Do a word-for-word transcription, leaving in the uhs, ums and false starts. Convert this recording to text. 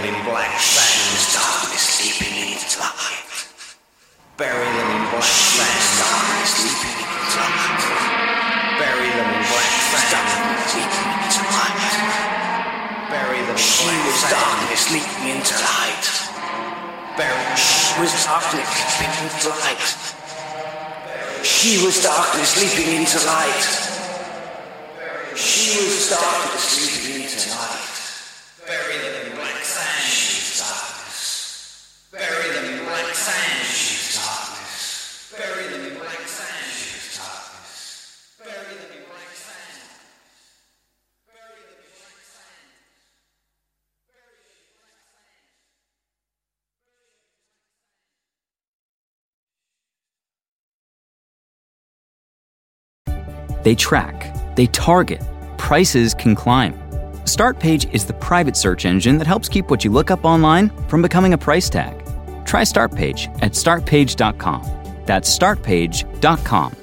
them in black sand. Darkness sleeping into light. Bury them in black sand. Darkness sleeping into light. Bury them in black sand. Darkness sleeping into light. Bury them in She black was sand. darkness sleeping into light. Bury She was darkness sleeping into light. She was darkness sleeping into light. She was darkness sleeping into light. Bury them in black sand. She was darkness. Bury them in black sand. She was darkness. Bury them in black sand. She was darkness. Bury them in black sand. Bury them in black sand. They track, they target, prices can climb. Startpage is the private search engine that helps keep what you look up online from becoming a price tag. Try Startpage at startpage dot com. That's startpage dot com.